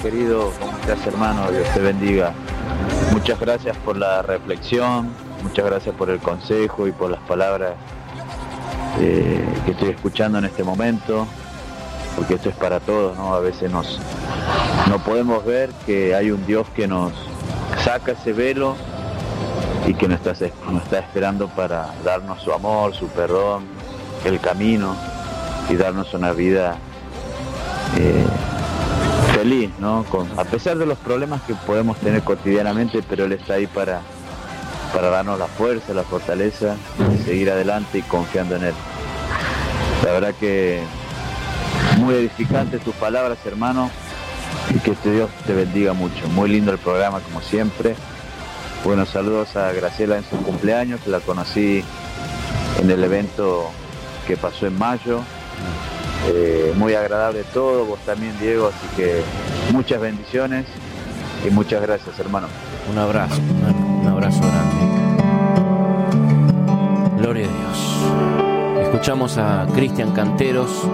querido, ¿cómo estás, hermano? Dios te bendiga. Muchas gracias por la reflexión, muchas gracias por el consejo y por las palabras que estoy escuchando en este momento, porque esto es para todos, ¿no? A veces no podemos ver que hay un Dios que nos saca ese velo y que nos está esperando para darnos su amor, su perdón, el camino y darnos una vida feliz, ¿no? A pesar de los problemas que podemos tener cotidianamente, pero Él está ahí para darnos la fuerza, la fortaleza de seguir adelante y confiando en Él. La verdad que muy edificante tus palabras, hermano, y que Dios te bendiga mucho. Muy lindo el programa, como siempre. Buenos saludos a Graciela en su cumpleaños, que la conocí en el evento que pasó en mayo. Muy agradable todo, vos también, Diego, así que muchas bendiciones y muchas gracias, hermano. Un abrazo, hermano, un abrazo grande. Gloria a Dios. Escuchamos a Cristian Canteros